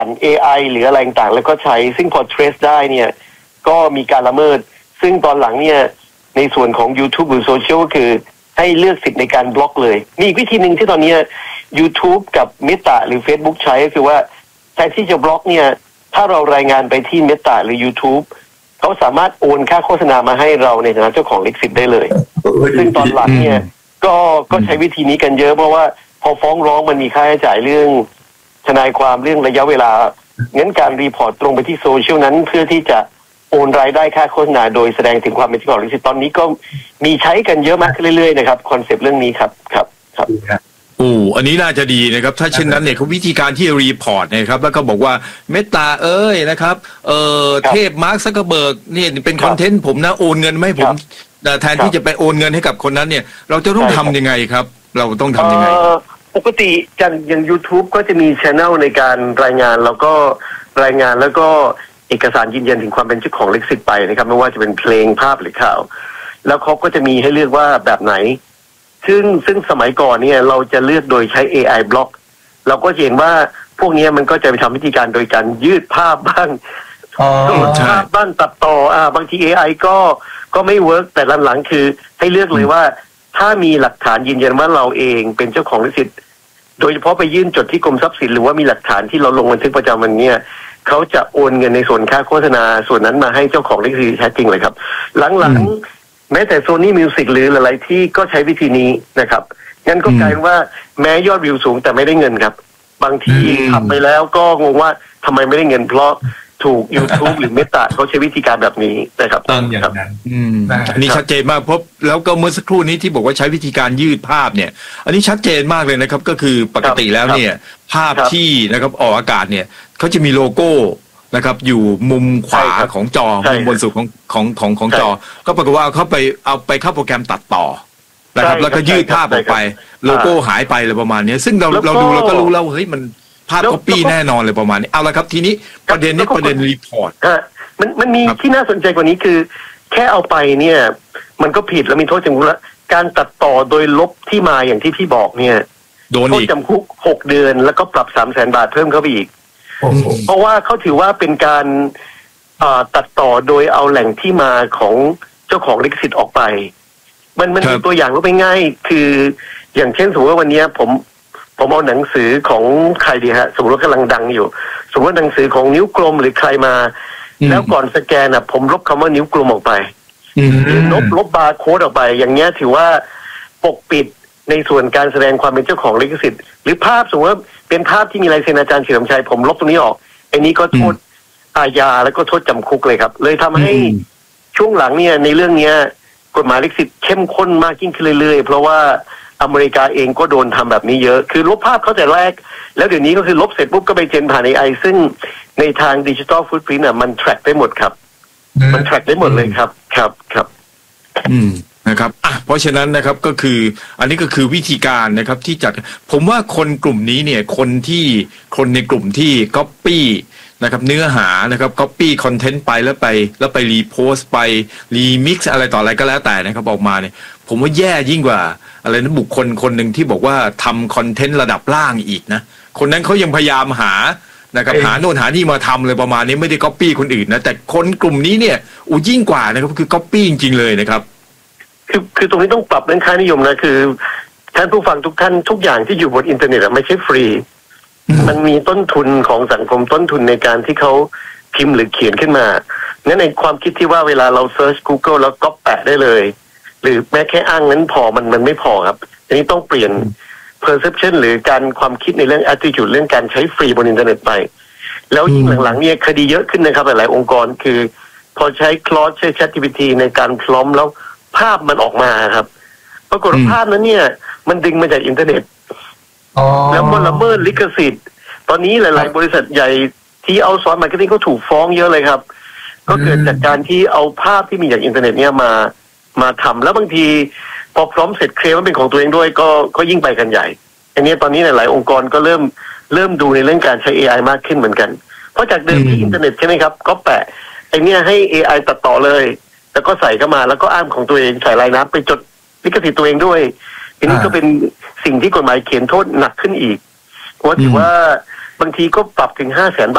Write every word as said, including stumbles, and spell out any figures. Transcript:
เอ ไอ หรืออะไรต่างๆแล้วก็ใช้ซึ่งพอ trace ได้เนี่ยก็มีการละเมิดซึ่งตอนหลังเนี่ยในส่วนของ YouTube หรือโซเชียลก็คือให้เลือกสิทธิ์ในการบล็อกเลยมีอีกวิธีหนึ่งที่ตอนนี้ YouTube กับ Meta หรือ Facebook ใช้ก็คือว่าแทนที่จะบล็อกเนี่ยถ้าเรารายงานไปที่ Meta หรือ YouTube เขาสามารถโอนค่าโฆษณามาให้เราในฐานะเจ้าของลิขสิทธิ์ได้เลยซึ่งตอนหลังเนี่ยก็ก็ใช้วิธีนี้กันเยอะเพราะว่าพอฟ้องร้องมันมีค่าใช้จ่ายเรื่องทนายความเรื่องระยะเวลางั้นการรีพอร์ตตรงไปที่โซเชียลนั้นเพื่อที่จะโอนรายได้ค่าโฆษณาโดยแสดงถึงความเป็นเจ้าของลิขสิทธิ์ตอนนี้ก็มีใช้กันเยอะมากขึ้นเรื่อยๆนะครับคอนเซปต์เรื่องนี้ครับครับครับโอ้อันนี้น่าจะดีนะครับถ้าเช่นนั้นเนี่ยเขาวิธีการที่รีพอร์ตนะครับแล้วก็บอกว่าเมตตาเอ้ยนะครับเอ่อเทพมาร์คซักเคอร์เบิร์กนี่เป็นคอนเทนต์ผมนะโอนเงินไม่ให้ผมแทนที่จะไปโอนเงินให้กับคนนั้นเนี่ยเราจะต้องทำยังไงครับเราต้องทำยังไงปกติอย่างอย่าง YouTube ก็จะมี channel ในการรายงานแล้วก็รายงานแล้วก็เอกสารยืนยันถึงความเป็นเจ้าของลิขสิทธิ์ไปนะครับไม่ว่าจะเป็นเพลงภาพหรือข่าวแล้วเขาก็จะมีให้เลือกว่าแบบไหนซึ่งซึ่งสมัยก่อนเนี่ยเราจะเลือกโดยใช้ เอ ไอ บล็อกเราก็เห็นว่าพวกนี้มันก็จะไปทำวิธีการโดยการยืดภาพบ้างตัดภาพบ้างตัดต่ออ่าบางที เอ ไอ ก็ก็ไม่เวิร์กแต่หลังๆคือให้เลือกเลยว่าถ้ามีหลักฐานยืนยันว่าเราเองเป็นเจ้าของลิขสิทธิ์โดยเฉพาะไปยื่นจดที่กรมทรัพย์สินหรือว่ามีหลักฐานที่เราลงบันทึกประจำวันเนี่ยเขาจะโอนเงินในส่วนค่าโฆษณาส่วนนั้นมาให้เจ้าของลิขสิทธิ์แท้จริงเลยครับหลังๆแม้แต่ Sony Music หรือหลายๆที่ก็ใช้วิธีนี้นะครับงั้นก็กลายว่าแม้ยอดวิวสูงแต่ไม่ได้เงินครับบางทีทำไปแล้วก็งงว่าทำไมไม่ได้เงินเพราะถูก YouTube หรือ Meta เขาใช้วิธีการแบบนี้นะครับต้องอย่างนั้นอันนี้ชัดเจนมากเพราะแล้วก็เมื่อสักครู่นี้ที่บอกว่าใช้วิธีการยืดภาพเนี่ยอันนี้ชัดเจนมากเลยนะครับก็คือปกติแล้วเนี่ยภาพที่นะครับออกอากาศเนี่ยเขาจะมีโลโก้นะครับอยู่มุมขวาของจอมุมบนสุดของของของของจอก็ปรากฏว่าเขาไปเอาไปเข้าโปรแกรมตัดต่อนะครับแล้วก็ยืดภาพออกไปโลโก้หายไปเลยประมาณนี้ซึ่งเราเราดูเราก็รู้แล้วเฮ้ยมันภาพก๊อปปี้แน่นอนเลยประมาณนี้เอาละครับทีนี้ประเด็นนี้ประเด็นรีพอร์ตมันมันมีที่น่าสนใจกว่านี้คือแค่เอาไปเนี่ยมันก็ผิดแล้วมีโทษจำคุกแล้วการตัดต่อโดยลบที่มาอย่างที่พี่บอกเนี่ยโดนอีกโทษจำคุกหกเดือนแล้วก็ปรับสามแสนบาทเพิ่มเข้าไปอีกเพราะว่าเขาถือว่าเป็นการตัดต่อโดยเอาแหล่งที่มาของเจ้าของลิขสิทธิ์ออกไปมันมันมีตัวอย่างรูปง่ายๆคืออย่างเช่นสมมติว่าวันนี้ผมผมเอาหนังสือของใครดีฮะสมมติว่ากำลังดังอยู่สมมติว่าหนังสือของนิ้วกลมหรือใครมาแล้วก่อนสแกนอ่ะผมลบคำว่านิ้วกลมออกไปหรือลบลบบาร์โค้ดออกไปอย่างเงี้ยถือว่าปกปิดในส่วนการแสดงความเป็นเจ้าของลิขสิทธิ์หรือภาพสมมติว่าเป็นภาพที่มีลายเซ็นอาจารย์เฉลิมชัยผมลบตรงนี้ออกอันนี้ก็โทษอาญาแล้วก็โทษจำคุกเลยครับเลยทำให้ช่วงหลังเนี่ยในเรื่องเนี้ยกฎหมายลิขสิทธิ์เข้มข้นมากยิ่งขึ้นเรื่อยๆเพราะว่าอเมริกาเองก็โดนทำแบบนี้เยอะคือลบภาพเขาแต่แรกแล้วเดี๋ยวนี้ก็คือลบเสร็จปุ๊บก็ไปเจนผ่าน เอ ไอ ซึ่งในทางดิจิทัลฟุตพริ้นท์อ่ะมัน track ได้หมดครับมัน track ได้หมดเลยครับครับครับอืมนะครับอ่ะเพราะฉะนั้นนะครับก็คืออันนี้ก็คือวิธีการนะครับที่จัดผมว่าคนกลุ่มนี้เนี่ยคนที่คนในกลุ่มที่ก๊อปปี้นะครับเนื้อหานะครับก๊อปปี้คอนเทนต์ไปแล้วไปแล้วไปรีโพสต์ไปรีมิกซ์อะไรต่ออะไรก็แล้วแต่นะครับออกมาเนี่ยผมว่าแย่ยิ่งกว่าอะไรนะบุคคลคนหนึ่งที่บอกว่าทำคอนเทนต์ระดับล่างอีกนะคนนั้นเขายังพยายามหานะครับหาโน่นหานี่มาทำเลยประมาณนี้ไม่ได้ก๊อปปี้คนอื่นนะแต่คนกลุ่มนี้เนี่ยอู้ยิ่งกว่านะครับคือก๊อปปี้จริงๆเลยนะครับคือคือตรงนี้ต้องปรับเรื่องค่านิยมนะคือท่านผู้ฟังทุกท่านทุกอย่างที่อยู่บนอินเทอร์เน็ตไม่ใช่ฟรีมันมีต้นทุนของสังคมต้นทุนในการที่เขาพิมพ์หรือเขียนขึ้นมางั้นในความคิดที่ว่าเวลาเราเซิร์ช Google แล้วก๊อปแปะได้เลยหรือแม้แค่อ้างนั้นพอมันมันไม่พอครับอันนี้ต้องเปลี่ยน perception หรือการความคิดในเรื่อง attitude เรื่องการใช้ฟรีบนอินเทอร์เน็ตไปแล้วยิ่งหลังๆเนี่ยคดีเยอะขึ้นนะครับหลายๆองค์กรคือพอใช้ Claude ใช้ ChatGPT ในการพร้อมแล้วภาพมันออกมาครับปรากฏภาพนั้นเนี่ยมันดึงมาจากอินเทอร์เน็ตแล้วมันละเมิดลิขสิทธิ์ตอนนี้หลายๆบริษัทใหญ่ที่เอาซอร์สมาร์เก็ตติ้งก็ถูกฟ้องเยอะเลยครับก็เกิดจากการที่เอาภาพที่มีจากอินเทอร์เน็ตเนี่ยมามาทำแล้วบางทีพอพร้อมเสร็จเคลมว่าเป็นของตัวเองด้วยก็ก็ยิ่งไปกันใหญ่อันนี้ตอนนี้หลายๆองค์กรก็เริ่มเริ่มดูในเรื่องการใช้ เอ ไอ มากขึ้นเหมือนกันเพราะจากเดิมที่อินเทอร์เน็ตใช่ไหมครับก็แปะไอเนี้ยให้ เอ ไอ ตัดต่อเลยแล้วก็ใส่เข้ามาแล้วก็อ้างของตัวเองใส่ลายน้ำไปจดลิขสิทธิ์ตัวเองด้วยอันนี้ก็เป็นสิ่งที่กฎหมายเขียนโทษหนักขึ้นอีกเพราะถือว่าบางทีก็ปรับถึงห้าแสนบาท